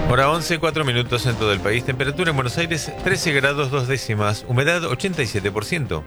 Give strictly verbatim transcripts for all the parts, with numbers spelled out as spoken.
Hora once, cuatro minutos en todo el país. Temperatura en Buenos Aires trece grados dos décimas. Humedad ochenta y siete por ciento.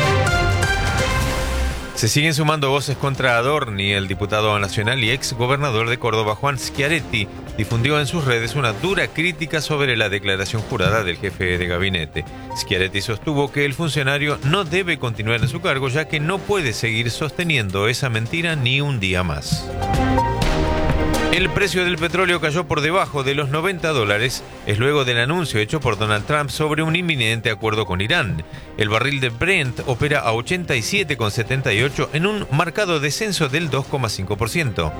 Se siguen sumando voces contra Adorni. El diputado nacional y ex gobernador de Córdoba, Juan Schiaretti, difundió en sus redes una dura crítica sobre la declaración jurada del jefe de gabinete. Schiaretti sostuvo que el funcionario no debe continuar en su cargo, ya que no puede seguir sosteniendo esa mentira ni un día más. El precio del petróleo cayó por debajo de los noventa dólares, es luego del anuncio hecho por Donald Trump sobre un inminente acuerdo con Irán. El barril de Brent opera a ochenta y siete con setenta y ocho en un marcado descenso del dos coma cinco por ciento.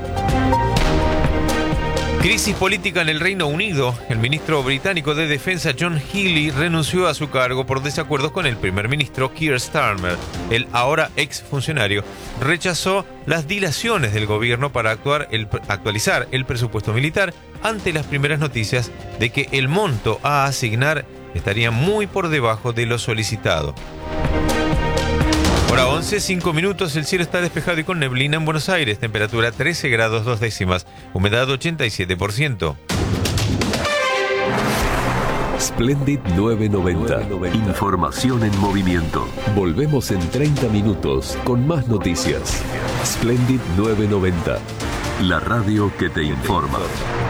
Crisis política en el Reino Unido. El ministro británico de Defensa John Healey renunció a su cargo por desacuerdos con el primer ministro Keir Starmer. El ahora ex funcionario rechazó las dilaciones del gobierno para actuar el, actualizar el presupuesto militar ante las primeras noticias de que el monto a asignar estaría muy por debajo de lo solicitado. Hora once, cinco minutos, el cielo está despejado y con neblina en Buenos Aires, temperatura trece grados dos décimas, humedad ochenta y siete por ciento. Splendid novecientos noventa. Información en movimiento. Volvemos en treinta minutos con más noticias. Splendid novecientos noventa. La radio que te informa.